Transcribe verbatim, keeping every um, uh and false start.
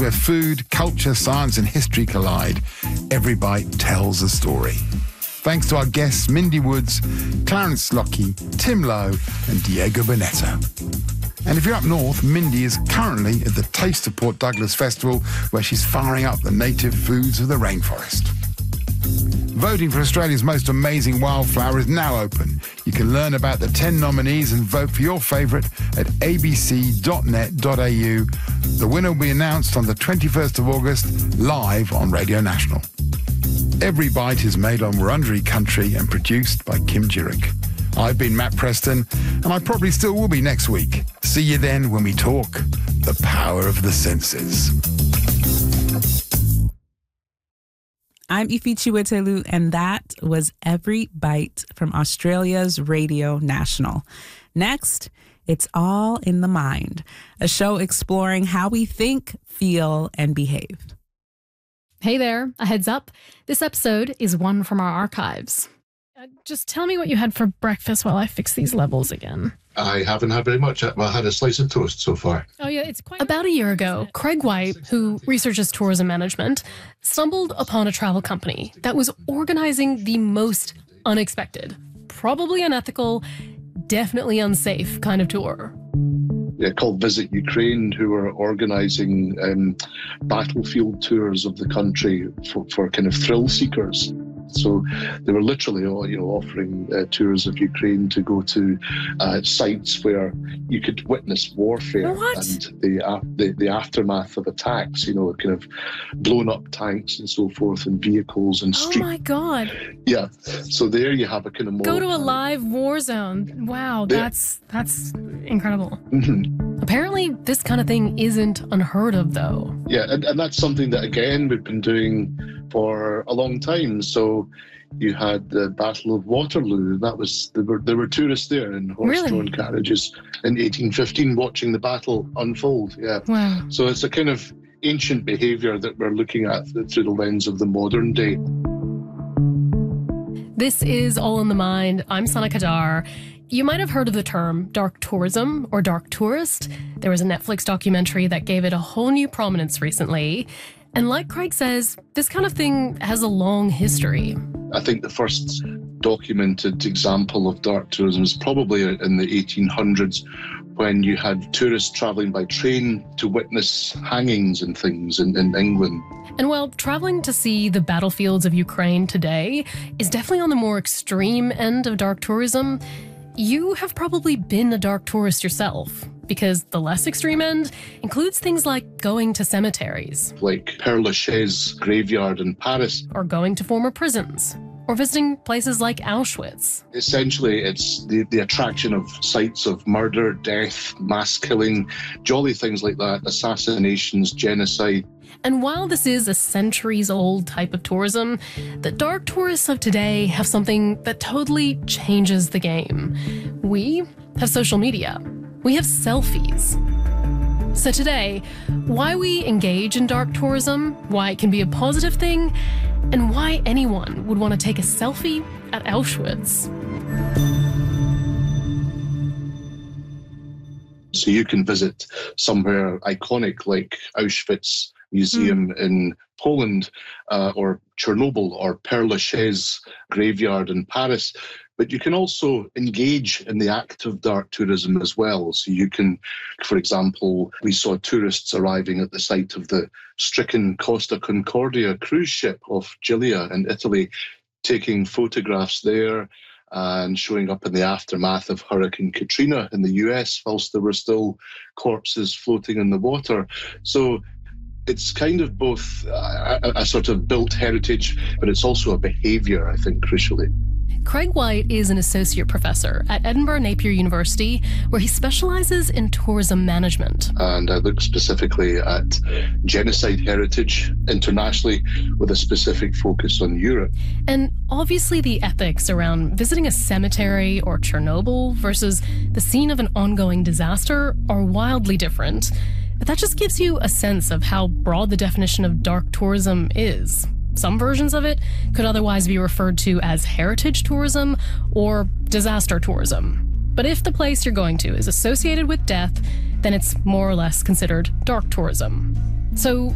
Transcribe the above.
where food, culture, science and history collide. Every bite tells a story. Thanks to our guests Mindy Woods, Clarence Lockey, Tim Lowe and Diego Boneta. And if you're up north, Mindy is currently at the Taste of Port Douglas Festival, where she's firing up the native foods of the rainforest. Voting for Australia's most amazing wildflower is now open. You can learn about the ten nominees and vote for your favourite at a b c dot net dot a u. The winner will be announced on the twenty-first of August, live on Radio National. Every Bite is made on Wurundjeri country and produced by Kim Jurick. I've been Matt Preston, and I probably still will be next week. See you then when we talk the power of the senses. I'm Ifi Chiwetelu, and that was Every Bite from Australia's Radio National. Next, It's All in the Mind, a show exploring how we think, feel, and behave. Hey there, a heads up. This episode is one from our archives. Uh, just tell me what you had for breakfast while I fix these levels again. I haven't had very much. Well, I had a slice of toast so far. Oh, yeah, it's quite... About a year ago, Craig White, who researches tourism management, stumbled upon a travel company that was organizing the most unexpected, probably unethical, definitely unsafe kind of tour. Yeah, called Visit Ukraine, who were organising um, battlefield tours of the country for, for kind of thrill seekers. So they were literally, you know, offering uh, tours of Ukraine to go to uh, sites where you could witness warfare what? and the, uh, the the aftermath of attacks. You know, kind of blown up tanks and so forth, and vehicles and street. Oh my God! Yeah. So there you have a kind of more. Go to a live war zone. Wow, Yeah. that's that's incredible. Mm-hmm. Apparently, this kind of thing isn't unheard of, though. Yeah, and, and that's something that, again, we've been doing for a long time. So you had the Battle of Waterloo. That was there were there were tourists there in horse-drawn Really? carriages in eighteen fifteen watching the battle unfold. Yeah. Wow. So it's a kind of ancient behaviour that we're looking at through the lens of the modern day. This is All in the Mind. I'm Sana Kadar. You might have heard of the term dark tourism or dark tourist. There was a Netflix documentary that gave it a whole new prominence recently. And like Craig says, this kind of thing has a long history. I think the first documented example of dark tourism is probably in the eighteen hundreds, when you had tourists travelling by train to witness hangings and things in, in England. And while traveling to see the battlefields of Ukraine today is definitely on the more extreme end of dark tourism, you have probably been a dark tourist yourself, because the less extreme end includes things like going to cemeteries. Like Père Lachaise graveyard in Paris. Or going to former prisons. Or visiting places like Auschwitz. Essentially, it's the, the attraction of sites of murder, death, mass killing, jolly things like that, assassinations, genocide. And while this is a centuries-old type of tourism, the dark tourists of today have something that totally changes the game. We have social media. We have selfies. So today, why we engage in dark tourism, why it can be a positive thing, and why anyone would want to take a selfie at Auschwitz. So you can visit somewhere iconic like Auschwitz Museum mm. in Poland, uh, or Chernobyl, or Père Lachaise graveyard in Paris. But you can also engage in the act of dark tourism as well. So you can, for example, we saw tourists arriving at the site of the stricken Costa Concordia cruise ship off Gilia in Italy, taking photographs there and showing up in the aftermath of Hurricane Katrina in the U S, whilst there were still corpses floating in the water. So it's kind of both a, a sort of built heritage, but it's also a behaviour, I think, crucially. Craig White is an associate professor at Edinburgh Napier University, where he specialises in tourism management. And I look specifically at genocide heritage internationally, with a specific focus on Europe. And obviously the ethics around visiting a cemetery or Chernobyl versus the scene of an ongoing disaster are wildly different. But that just gives you a sense of how broad the definition of dark tourism is. Some versions of it could otherwise be referred to as heritage tourism or disaster tourism. But if the place you're going to is associated with death, then it's more or less considered dark tourism. So